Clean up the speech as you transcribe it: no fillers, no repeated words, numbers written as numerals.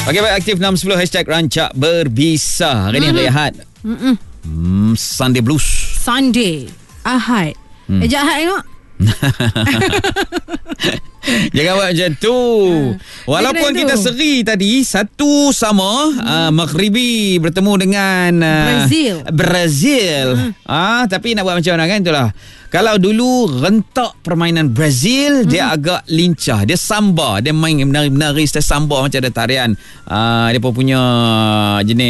Okey, baik, aktif 610 hashtag Rancak Berbisa. Hari ni hari Ahad. Sunday Blues. Sunday, Ahad. Ejak Ahad tengok. Jangan buat macam tu. Walaupun kita seri tadi satu sama, Maghribi bertemu dengan Brazil. Tapi nak buat macam mana kan, itulah. Kalau dulu rentak permainan Brazil, dia agak lincah, dia samba, dia main menari-menari samba macam ada tarian. Dia pun punya jenis